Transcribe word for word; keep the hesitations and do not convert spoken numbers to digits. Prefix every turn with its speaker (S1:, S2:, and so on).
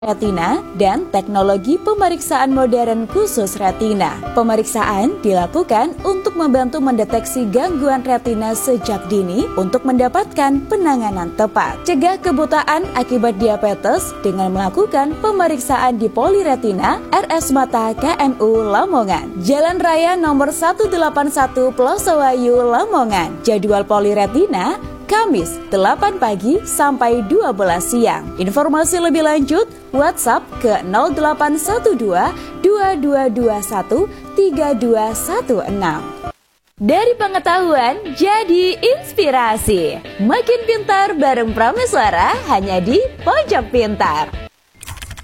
S1: retina dan teknologi pemeriksaan modern khusus retina. Pemeriksaan dilakukan untuk membantu mendeteksi gangguan retina sejak dini untuk mendapatkan penanganan tepat. Cegah kebutaan akibat diabetes dengan melakukan pemeriksaan di Poliretina R S Mata K M U Lamongan. Jalan Raya nomor seratus delapan puluh satu Plosowayu Lamongan. Jadwal Poliretina Kamis delapan pagi sampai dua belas siang. Informasi lebih lanjut WhatsApp ke nol delapan satu dua dua dua dua satu tiga dua satu enam. Dari pengetahuan jadi inspirasi. Makin pintar bareng Prameswara hanya di Pojok Pintar.